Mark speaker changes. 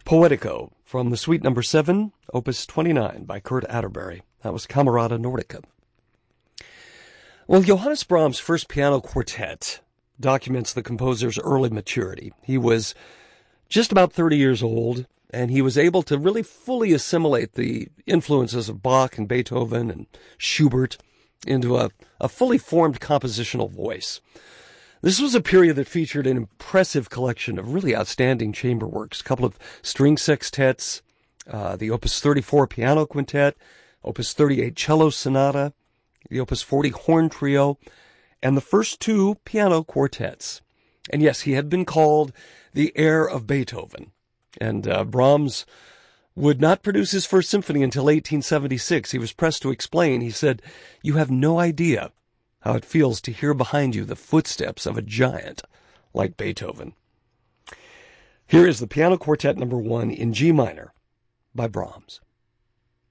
Speaker 1: Poetico from the Suite Number 7, Opus 29 by Kurt Atterbury. That was Camerata Nordica. Well, Johannes Brahms' first piano quartet documents the composer's early maturity. He was just about 30 years old, and he was able to really fully assimilate the influences of Bach and Beethoven and Schubert into a fully formed compositional voice. This was a period that featured an impressive collection of really outstanding chamber works, a couple of string sextets, the Opus 34 piano quintet, Opus 38 cello sonata, the Opus 40 horn trio, and the first two piano quartets. And yes, he had been called the heir of Beethoven. And Brahms would not produce his first symphony until 1876. He was pressed to explain. He said, "You have no idea how it feels to hear behind you the footsteps of a giant like Beethoven." Here is the Piano Quartet Number 1 in G minor by Brahms.